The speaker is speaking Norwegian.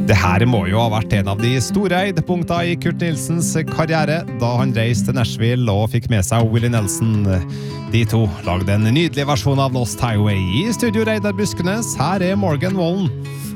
Det her må jo ha vært en av de store høydepunktene i Kurt Nilsens karriere, da han reiste til Nashville og fikk med seg Willie Nelson. De to lagde en nydelig versjon av Lost Highway. I studio Reidar Buskenes, her er Morgan Wallen.